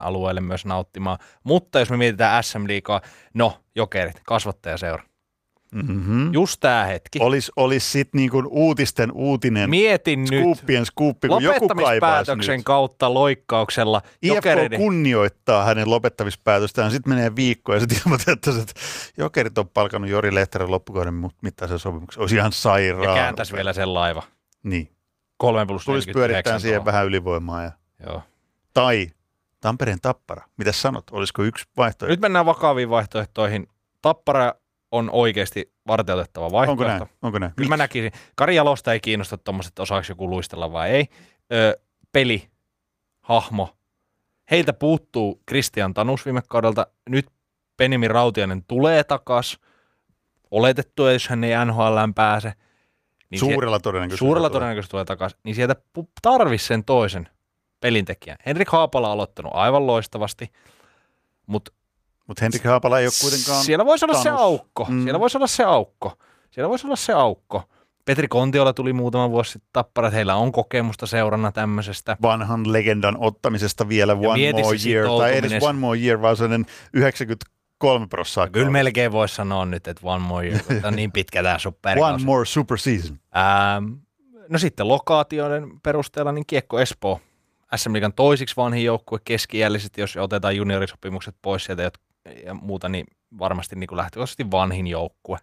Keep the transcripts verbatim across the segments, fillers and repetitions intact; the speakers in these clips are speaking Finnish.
alueelle myös nauttimaan. Mutta jos me mietitään S M-liigaa, no Jokerit, kasvattajaseura. Mm-hmm. Just tää hetki. Olis, olis sit niinku uutisten uutinen. Mietin skuuppien skuuppi, kun joku kaipaisi lopettamispäätöksen kautta loikkauksella. I F K Jokereiden... kunnioittaa hänen lopettamispäätöstään. Sitten menee viikko ja sitten ilmoitetaan, että Jokerit on palkannut Jori Lehterän loppukauden mittaisen sopimuksen. Olisi ihan sairaan. Ja kääntäisi vielä sen laiva. Niin. Kolme plus tulisi pyörittää siihen vähän ylivoimaa. Ja... Joo. Tai Tampereen Tappara. Mitäs sanot? Olisiko yksi vaihtoehto? Nyt mennään vakaviin vaihtoehtoihin. Tappara on oikeasti varteutettava vaihtoehto. Onko näin? Onko näin? Kyllä mä näkisin. Kari Jalosta ei kiinnosta tuommoiset, että osaako joku luistella vai ei. Ö, peli, hahmo. Heiltä puuttuu Kristian Tanus viime kaudelta. Nyt Benjamin Rautiainen tulee takas. Oletettu, jos hän ei N H L:ään pääse. Niin suurella sie- todennäköisesti. Suurella todennäköisesti tulee takaisin. Niin sieltä tarvisi sen toisen pelintekijän. Henrik Haapala on aloittanut aivan loistavasti, mutta Mutta Henrik Haapala ei ole kuitenkaan siellä voisi olla Tanus. se aukko. Mm. Siellä voisi olla se aukko. Siellä voisi olla se aukko. Petri Kontiola tuli muutama vuosi sitten Tapparat. Heillä on kokemusta seurana tämmöisestä. Vanhan legendan ottamisesta vielä Ja one more year. Tai edes one more year, vaan sellainen yhdeksänkymmentäkolme prosenttia. Kyllä melkein voisi sanoa nyt, että one more year. Tämä on niin pitkä tämä superkausi. One more super season. Ähm, no sitten lokaatioiden perusteella niin Kiekko Espoo. S M-liigan toisiksi vanhin joukkue keski-iällisesti, jos otetaan juniorisopimukset pois sieltä ja muuta, niin varmasti niin kuin lähtökohtaisesti vanhin joukkue.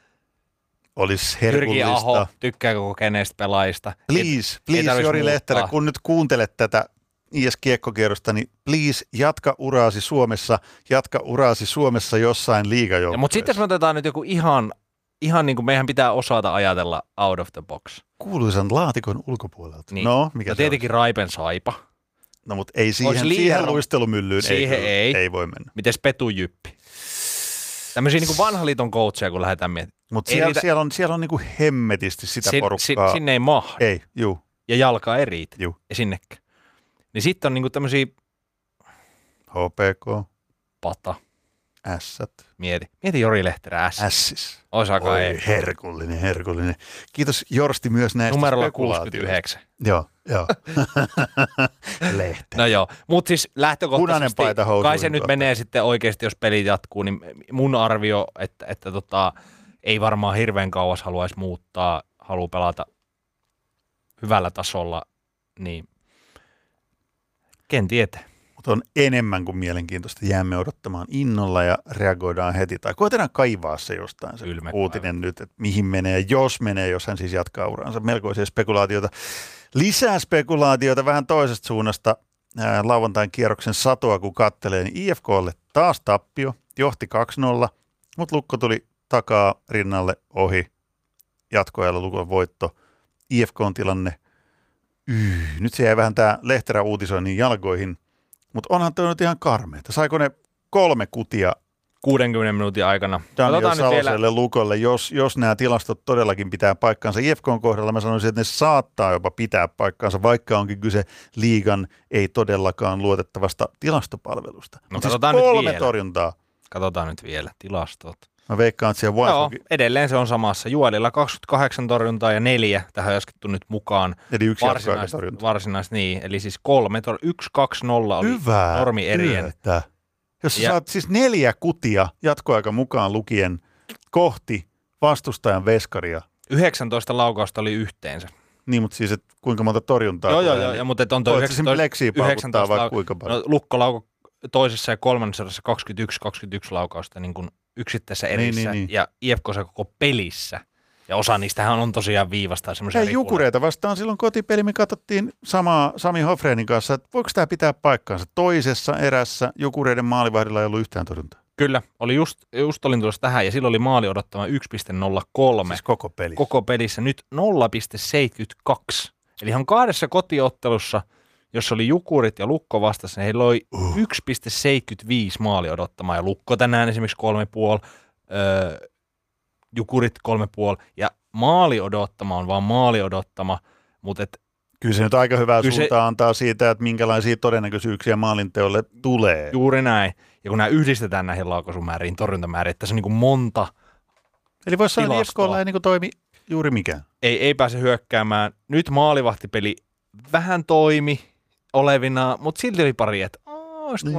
Olisi Jyrki Aho herkullista. tykkää koko keneistä pelaajista. Please, ei please tarvitsisi Jori Lehterä, muuttaa. kun nyt kuuntelet tätä I S-kiekkokierrosta, niin please jatka uraasi Suomessa, jatka uraasi Suomessa jossain liigajoukkueessa. Mutta sitten jos me otetaan nyt joku ihan, ihan niin kuin meidän pitää osata ajatella out of the box. Kuuluisan laatikon ulkopuolelta. Niin. No, mikä no se tietenkin Raipen Saipa. No, mutta ei siihen, Olisi siihen liian- luistelumyllyyn Siihen ei, ei. ei voi mennä. Mites Petu Jyppi? Tämmöisiä niin kuin vanhan liiton coacheja, kun lähdetään miettimään. Mutta Ei siellä, riitä- siellä on, siellä on niinku hemmetisti sitä Sin- porukkaa. sin- sinne ei mahda. Ei, juu. Ja jalkaa ei riitä. Juu. Ja sinnekään. Niin sitten on niinku tämmöisiä H P K, pata. Ässät, Mieti. Mieti Jori Lehterä S. Ässis. Oisaakaan Oi, ei. herkullinen, herkullinen. Kiitos Jorsti myös näistä Numerolla spekulaatioista. kuusikymmentäyhdeksän. Joo, joo. Lehterä. No joo, mutta siis Punainen lähtökohtaisesti, paita housuihin kai se nyt tuota. menee sitten oikeasti, jos peli jatkuu, niin mun arvio, että, että tota, ei varmaan hirveän kauas haluaisi muuttaa, haluaa pelata hyvällä tasolla, niin ken tietää. Mutta on enemmän kuin mielenkiintoista. Jäämme odottamaan innolla ja reagoidaan heti. Tai koetetaan kaivaa se jostain se Kyllä me uutinen kaivataan. nyt, että mihin menee, jos menee, jos hän siis jatkaa uraansa. Melkoisia spekulaatioita. Lisää spekulaatioita vähän toisesta suunnasta. Ää, lauantain kierroksen satoa kun kattelee, niin I F K:lle taas tappio. Johti kaksi nolla, mutta Lukko tuli takaa rinnalle ohi. Jatkoajalla Lukon voitto. I F K:n tilanne. Yh, nyt se jäi vähän tämä Lehterä uutisoinnin jalkoihin. Mutta onhan toi nyt ihan karmeeta. Saiko ne kolme kutia kuudenkymmenen minuutin aikana. Daniel Otetaan nyt vielä, Saloselle Lukolle, jos, jos nämä tilastot todellakin pitää paikkaansa. I F K:n kohdalla mä sanoisin, että ne saattaa jopa pitää paikkaansa, vaikka onkin kyse liigan ei todellakaan luotettavasta tilastopalvelusta. No Mut siis katsotaan nyt kolme vielä. torjuntaa. katsotaan nyt vielä tilastot. Mä veikkaan, että siellä Joo, Wiseaukin, edelleen se on samassa. Juolilla kaksikymmentäkahdeksan torjuntaa ja neljä tähän on laskettu nyt mukaan. eli yksi Varsinais, jatkoaikatorjunta. varsinais niin, eli siis kolme, tor- yksi, kaksi, nolla oli Hyvää normi erien. työtä. Jos sä Ja- saat siis neljä kutia jatkoaika mukaan lukien kohti vastustajan veskaria, yhdeksäntoista laukausta oli yhteensä. niin mutta siis, että kuinka monta torjuntaa Joo, joo, tulee, joo, niin ja, mutta et on tuo voit sä sen pleksiä paukuttaa yhdeksäntoista vaikka lau- kuinka paljon. No, Lukko lauko toisessa ja kolmannessa kaksikymmentäyksi kaksikymmentäyksi laukausta niin kuin yksittäisessä Niin, erissä niin, niin. ja I F K se koko pelissä. Ja osa niistähän on tosiaan viivasta semmoisia Hei, Jukureita vastaan silloin kotipeli, me katsottiin samaa Sami Hofreenin kanssa, että voiko tämä pitää paikkaansa. Toisessa erässä Jukureiden maalivahdilla ei ollut yhtään torjuntaa. Kyllä, oli just, just olin tuossa tähän ja silloin oli maali odottama yksi pilkku nolla kolme Siis koko peli. koko pelissä. Nyt nolla pilkku seitsemänkymmentäkaksi. Eli ihan kahdessa kotiottelussa, jossa oli Jukurit ja Lukko vastassa, niin heillä oli Uh. yksi pilkku seitsemänkymmentäviisi maali odottamaa. Ja Lukko tänään esimerkiksi kolme puoli, öö, Jukurit kolme puoli ja maali odottama on vaan maali odottama, mutta et Kyllä se nyt aika hyvää Kyllä se- suuntaa antaa siitä, että minkälaisia todennäköisyyksiä maalinteolle tulee. juuri näin. Ja kun nämä yhdistetään näihin laukaisumääriin, torjuntamääriin, että tässä on niin kuin monta, Eli voisi sanoa, että I F tilastoa. K:lla ei niin toimi juuri mikään. ei, ei pääse hyökkäämään. Nyt maalivahtipeli vähän toimi olevina, mutta silti oli pari, että aa, olisiko Niin.